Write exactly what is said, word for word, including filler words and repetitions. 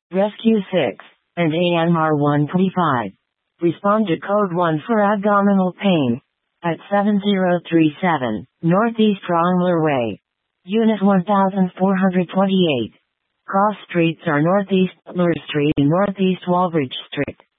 Rescue six, and A M R one twenty-five. Respond to code one for abdominal pain. At seven zero three seven, Northeast Rongler Way. Unit one thousand four hundred twenty-eight. Cross streets are Northeast Butler Street and Northeast Walbridge Street.